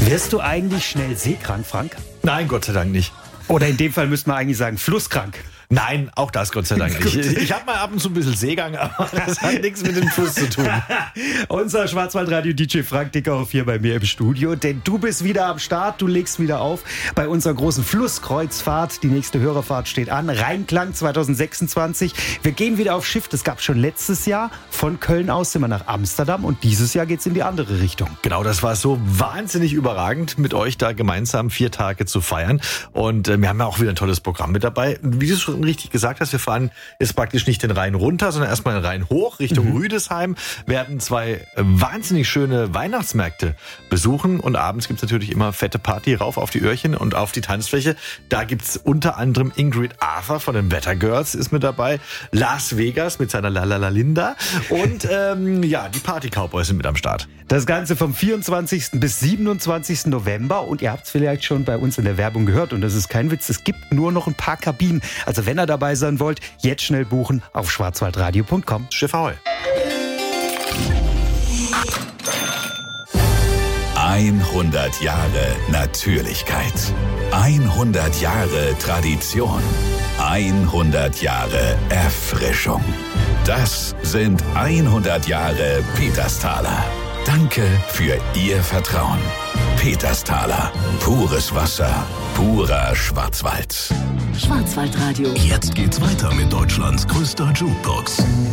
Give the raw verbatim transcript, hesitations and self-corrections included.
Wirst du eigentlich schnell seekrank, Frank? Nein, Gott sei Dank nicht. Oder in dem Fall müsste man eigentlich sagen, flusskrank. Nein, auch das Gott sei Dank nicht. Ich, ich habe mal ab und zu ein bisschen Seegang, aber das hat nichts mit dem Fluss zu tun. Unser Schwarzwaldradio-D J Frank Dickhoff hier bei mir im Studio, denn du bist wieder am Start, du legst wieder auf bei unserer großen Flusskreuzfahrt. Die nächste Hörerfahrt steht an, Rheinklang zwanzig sechsundzwanzig. Wir gehen wieder auf Schiff, das gab schon letztes Jahr. Von Köln aus sind wir nach Amsterdam und dieses Jahr geht's in die andere Richtung. Genau, das war so wahnsinnig überragend, mit euch da gemeinsam vier Tage zu feiern. Und äh, wir haben ja auch wieder ein tolles Programm mit dabei. Wie du schon richtig gesagt hast, wir fahren jetzt praktisch nicht den Rhein runter, sondern erstmal den Rhein hoch Richtung mhm. Rüdesheim, werden zwei wahnsinnig schöne Weihnachtsmärkte besuchen und abends gibt's natürlich immer fette Party rauf auf die Öhrchen und auf die Tanzfläche. Da gibt's unter anderem Ingrid Arthur von den Better Girls ist mit dabei, Las Vegas mit seiner Lalala Linda und ähm, ja, die Party Cowboys sind mit am Start. Das Ganze vom vierundzwanzigsten bis siebenundzwanzigsten November und ihr habt es vielleicht schon bei uns in der Werbung gehört und das ist kein Witz, es gibt nur noch ein paar Kabinen. Also wenn ihr dabei sein wollt, jetzt schnell buchen auf schwarzwaldradio punkt com. Schiff Ahoi. hundert Jahre Natürlichkeit. hundert Jahre Tradition. hundert Jahre Erfrischung. Das sind hundert Jahre Petersthaler. Danke für Ihr Vertrauen. Petersthaler. Pures Wasser. Purer Schwarzwald. Schwarzwaldradio. Jetzt geht's weiter mit Deutschlands größter Jukebox.